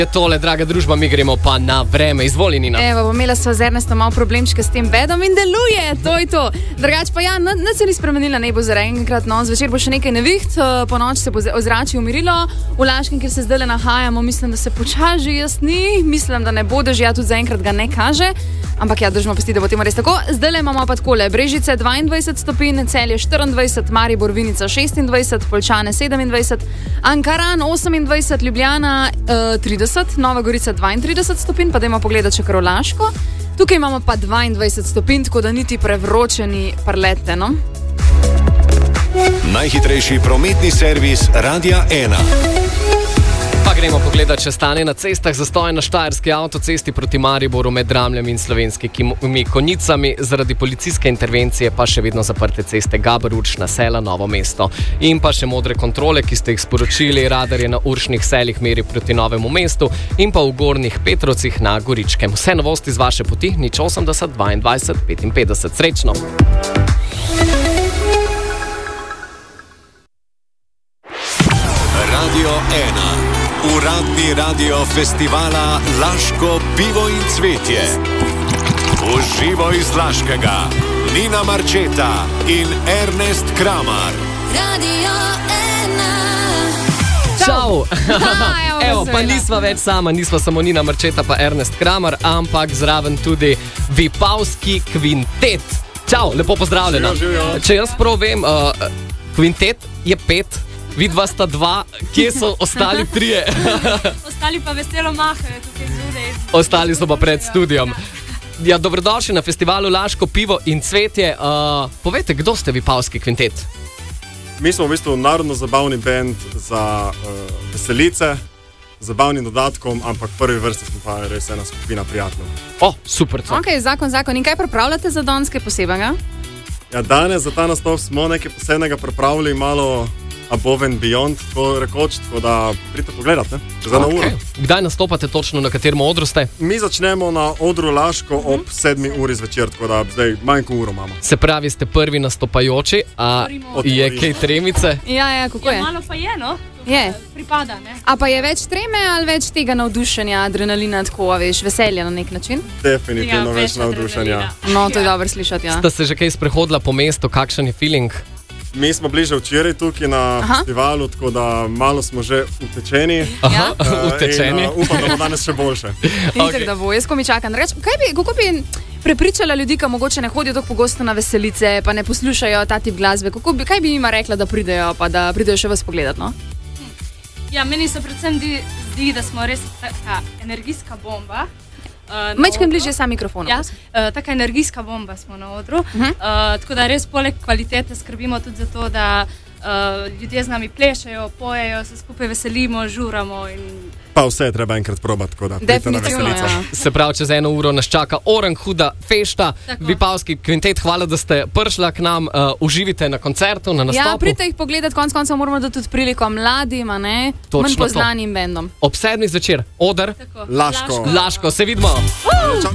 Je tole, draga družba, mi gremo pa na vreme. Izvoli, Nina. Evo, imela sva z Ernestom malo problemčke s tem bedom in deluje, to je to. Drugač pa ja, nič se ni spremenila, ne bo za enkrat, no, zvečer bo še nekaj neviht, po noč se bo ozračje umirilo. V Laškem, kjer se zdaj nahajamo, mislim, da se počasi jasni, mislim, da ne bo dežja, tudi zaenkrat ga ne kaže. Ampak ja, držimo pesti, da bo temu res tako. Zdaj imamo pa takole, Brežice 22 stopinj, Celje 24, Maribor, Vinica 26, Poljčane 27, Ankaran 28, Ljubljana 30, Nova Gorica 32 stopinj, pa dajmo pogledati še kar v Laško. Tukaj imamo pa 22 stopinj, tako da niti prevročeni parlete, no? Najhitrejši prometni servis Radia 1. Pa gremo pogledati, če stane na cestah. Zastoj na Štajerski avtocesti proti Mariboru med Dramljem in Slovenskimi Konjicami. Zaradi policijske intervencije pa še vedno zaprte ceste Gaber-Uršna Sela, Novo mesto. In pa še modre kontrole, ki ste jih sporočili. Radar je na Uršnih Selih meri proti Novemu mestu in pa v Gornjih Petrovcih na Goričkem. Vse novosti z vaše poti, 080 22 55. Srečno! Radio 1. Uradni radio festivala Laško pivo in cvetje. Uživo iz Laškega Nina Marčeta in Ernest Kramar. Radio 1. Čau! Evo, pa nisva več sama, nisva samo Nina Marčeta pa Ernest Kramar, ampak zraven tudi Vipavski kvintet. Čau, lepo pozdravljena. Če jaz prav vem, kvintet je 5. Vidva sta 2, kje so ostali 3? Ostali pa veselo mahajo tukaj zunaj. Ostali so pa pred studijom. Ja, dobrodošli na festivalu Laško pivo in cvetje. Povejte, kdo ste Vipavski kvintet? Mi smo v bistvu narodno-zabavni band za veselice, zabavnim dodatkom, ampak v prvi vrsti smo pa res ena skupina prijateljev. Super. Ok, zakon. In kaj pripravljate za danske posebej? Ja, danes za ta nastop smo nekaj posebnega pripravili, malo above and beyond, tako rekoč, tako da pridite pogledati, za na uro. Kdaj nastopate točno, na katerem odru ste? Mi začnemo na odru Laško ob 7 uri zvečer, tako da zdaj manj kot uro imamo. Se pravi, ste prvi nastopajoči, a je kaj tremice? Ja, kako je? Malo pa je, no? Je. Pripada, ne? A pa je več treme ali več tega navdušenja, adrenalina, tako, veš, veselja na nek način? Definitivno več navdušenja. No, to je dobro slišati, ja. Ste se že kaj sprehodila po mestu, kakšen je feeling? Mi smo bliže včeraj tukaj na festivalu, tako da malo smo že utečeni. Utečeni. Upam, da bo danes še boljše. Itak, da bo, jaz ko mi čakam. Kako bi prepričala ljudi, ki mogoče ne hodijo tako pogosto na veselice, pa ne poslušajo ta tip glasbe? Kaj bi jima rekla, da pridejo, pa da pridejo še vas pogledat, no? Ja, meni se predvsem zdi, da smo res taka energijska bomba. Majčkaj bližje sam mikrofonu. Ja, taka energijska bomba smo na odru. Tako da res poleg kvalitete skrbimo tudi za to, da ljudje z nami plešajo, pojejo, se skupaj veselimo, žuramo. Pa vse je treba enkrat probati, tako da pridite na veselico. Ja. Se pravi, čez 1 uro nas čaka orang huda fešta. Vipavski kvintet, hvala, da ste prišla k nam. Uživite na koncertu, na nastopu. Ja, pridite jih pogledati, konec koncev moramo dati tudi priliko mladim, a ne? Manj poznanim bendom. Ob 7 zvečer, oder Laško. Laško, se vidimo.